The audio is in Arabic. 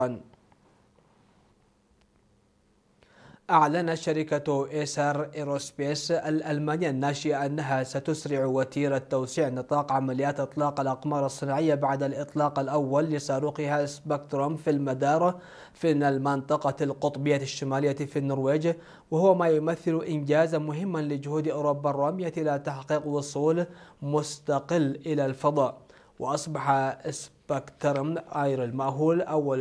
أعلنت شركة إيسر إيروسبيس الألمانية الناشئة أنها ستسرع وتيرة توسيع نطاق عمليات إطلاق الأقمار الصناعية بعد الإطلاق الأول لصاروخها سبكتروم في المدار في المنطقة القطبية الشمالية في النرويج، وهو ما يمثل إنجازا مهما لجهود أوروبا الرامية إلى تحقيق وصول مستقل إلى الفضاء. وأصبح سبكتروم آير المأهول أول